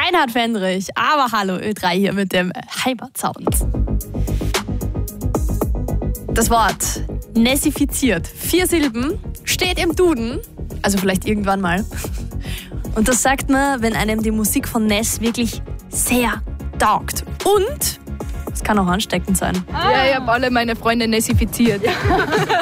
Reinhard Fendrich. Aber hallo Ö3 hier mit dem Heimatsound. Das Wort nessifiziert, 4 Silben, steht im Duden, also vielleicht irgendwann mal. Und das sagt man, wenn einem die Musik von Ness wirklich sehr taugt. Und es kann auch ansteckend sein. Ja, ich habe alle meine Freunde nessifiziert.